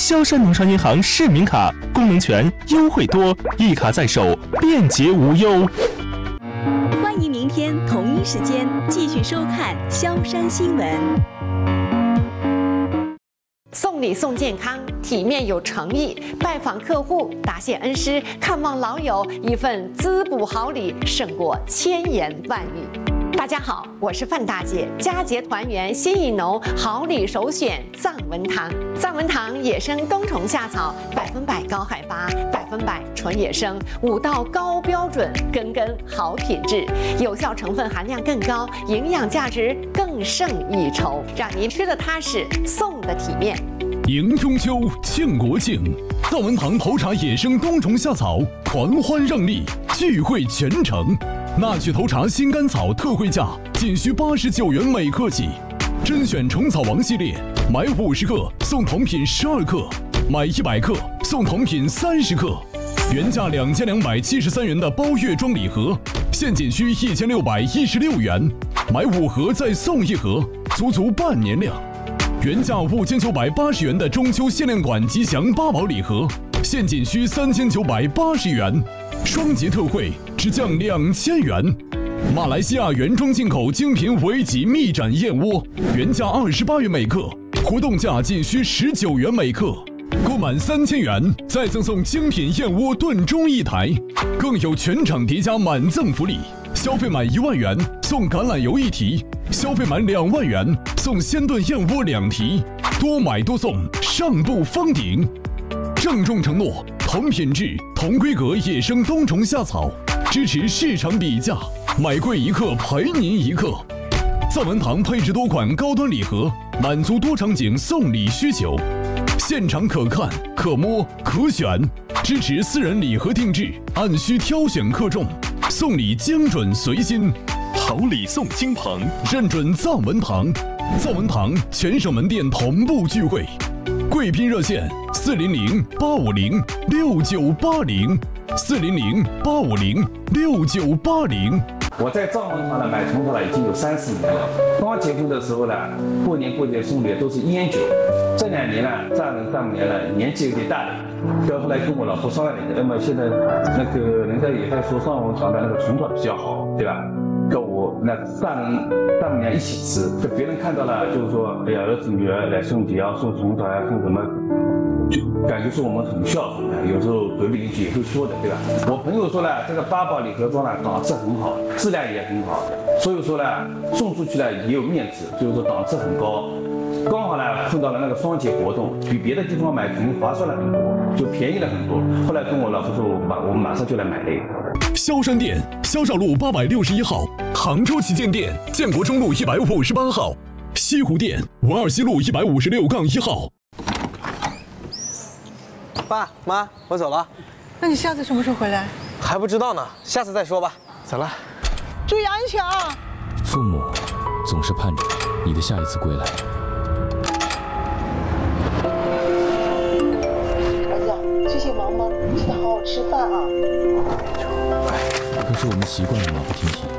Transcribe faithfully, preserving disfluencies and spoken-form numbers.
萧山农商银行市民卡，功能全，优惠多，一卡在手，便捷无忧。 欢迎明天同一时间继续收看萧山新闻。 送礼送健康，体面有诚意，拜访客户，答谢恩师，看望老友，一份滋补好礼胜过千言万语。大家好，我是范大姐，佳节团圆心意浓，好礼首选藏文堂。藏文堂野生冬虫夏草，百分百高海拔，百分百纯野生，五道高标准，根根好品质，有效成分含量更高，营养价值更胜一筹，让您吃得踏实，送得体面。 迎中秋，庆国庆，藏文堂头茶野生冬虫夏草狂欢让利，聚会全城。纳曲头茶新甘草特惠价，仅需八十九元每克起。甄选虫草王系列，买五十克送同品十二克，买一百克送同品三十克。原价两千两百七十三元的包月装礼盒，现仅需一千六百一十六元，买五盒再送一盒，足足半年量。原价五千九百八十元的中秋限量款吉祥八宝礼盒，现仅需三千九百八十元，双节特惠只降两千元。马来西亚原装进口精品维吉蜜盏燕窝，原价二十八元每克，活动价仅需十九元每克。购满三千元再赠送精品燕窝炖盅一台，更有全场叠加满赠福利。消费满一万元送橄榄油一提，消费满两万元送鲜炖燕窝两提，多买多送，上不封顶。郑重承诺，同品质、同规格野生冬虫夏草，支持市场比价，买贵一克赔您一克。藏文堂配置多款高端礼盒，满足多场景送礼需求，现场可看、可摸、可选，支持私人礼盒定制，按需挑选克重，送礼精准随心。 好礼送金鹏， 认准藏文堂。藏文堂全省门店同步聚会，贵宾热线四零零八五零六九八零，四零零八五零六九八零。 我在藏文堂呢买虫草了已经有三四年了。刚结婚的时候呢，过年过节送礼都是烟酒。这两年呢，丈人丈母娘呢年纪有点大了，到后来跟我老婆商量了一下，那么现在那个人家也在说藏文堂的那个虫草比较好，对吧？跟我那丈人丈母娘一起吃，就别人看到了就是说，哎呀，儿子女儿来送礼啊，送虫草呀，送什么。就感觉是我们很孝顺的，有时候隔壁邻居也会说的，对吧？我朋友说呢，这个八宝礼盒装呢档次很好，质量也很好，所以说呢送出去呢也有面子，就是说档次很高。刚好呢碰到了那个双节活动，比别的地方买肯定划算了很多，就便宜了很多。后来跟我老婆说，马我们马上就来买了一个。 萧山店，萧少路八百六十一号，杭州旗舰店，建国中路一百五十八号，西湖店，文二西路一百五十六杠一号。 爸妈，我走了。 那你下次什么时候回来？ 还不知道呢，下次再说吧。走了， 注意安全啊！ 父母总是盼着你的下一次归来。 儿子，最近忙吗？记得好好吃饭啊。 可是我们习惯了马不停蹄。